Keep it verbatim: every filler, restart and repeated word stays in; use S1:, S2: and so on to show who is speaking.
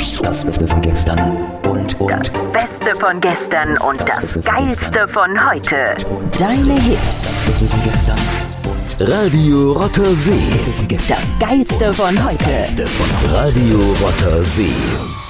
S1: Das Beste von gestern und, und
S2: das Beste von gestern und das, das Geilste von heute.
S1: Deine Hits. Das Beste von gestern und Radio Rotter See.
S2: Das Geilste von heute.
S1: Das Geilste von Radio Rotter See.